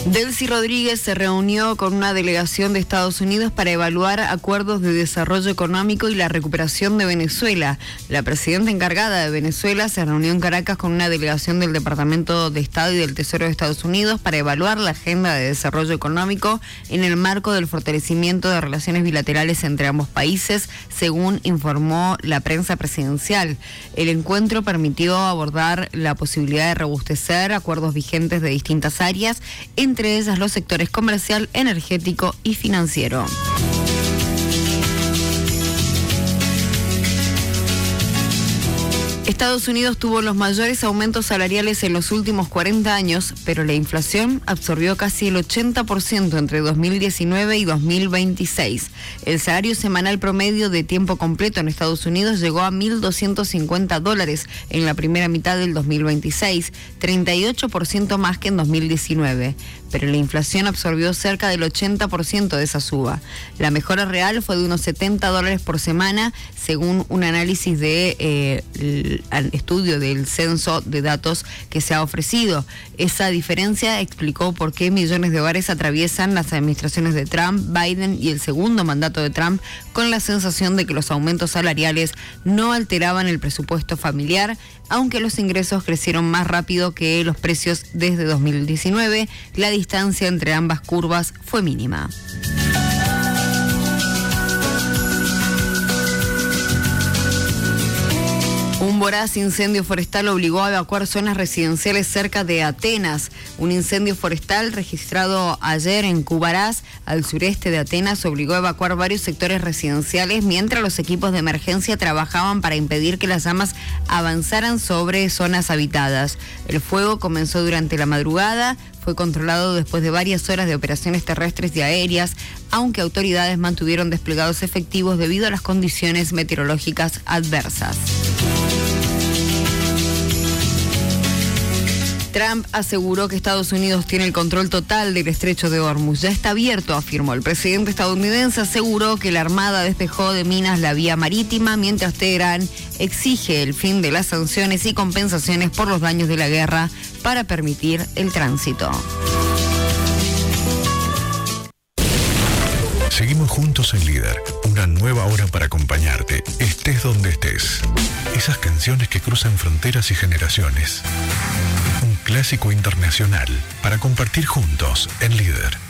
Delcy Rodríguez se reunió con una delegación de Estados Unidos para evaluar acuerdos de desarrollo económico y la recuperación de Venezuela. La presidenta encargada de Venezuela se reunió en Caracas con una delegación del Departamento de Estado y del Tesoro de Estados Unidos para evaluar la agenda de desarrollo económico en el marco del fortalecimiento de relaciones bilaterales entre ambos países, según informó la prensa presidencial. El encuentro permitió abordar la posibilidad de robustecer acuerdos vigentes de distintas áreas, entre ellas los sectores comercial, energético y financiero. Estados Unidos tuvo los mayores aumentos salariales en los últimos 40 años, pero la inflación absorbió casi el 80% entre 2019 y 2026. El salario semanal promedio de tiempo completo en Estados Unidos llegó a $1.250 en la primera mitad del 2026, 38% más que en 2019. Pero la inflación absorbió cerca del 80% de esa suba. La mejora real fue de unos $70 por semana, según un análisis de al estudio del censo de datos que se ha ofrecido. Esa diferencia explicó por qué millones de hogares atraviesan las administraciones de Trump, Biden y el segundo mandato de Trump con la sensación de que los aumentos salariales no alteraban el presupuesto familiar, aunque los ingresos crecieron más rápido que los precios desde 2019, la distancia entre ambas curvas fue mínima. Un voraz incendio forestal obligó a evacuar zonas residenciales cerca de Atenas. Un incendio forestal registrado ayer en Cubaraz, al sureste de Atenas, obligó a evacuar varios sectores residenciales mientras los equipos de emergencia trabajaban para impedir que las llamas avanzaran sobre zonas habitadas. El fuego comenzó durante la madrugada, fue controlado después de varias horas de operaciones terrestres y aéreas, aunque autoridades mantuvieron desplegados efectivos debido a las condiciones meteorológicas adversas. Trump aseguró que Estados Unidos tiene el control total del estrecho de Hormuz. Ya está abierto, afirmó. El presidente estadounidense aseguró que la Armada despejó de minas la vía marítima, mientras Teherán exige el fin de las sanciones y compensaciones por los daños de la guerra para permitir el tránsito. Seguimos juntos en Líder, una nueva hora para acompañarte, estés donde estés. Esas canciones que cruzan fronteras y generaciones. Un clásico internacional para compartir juntos en Líder.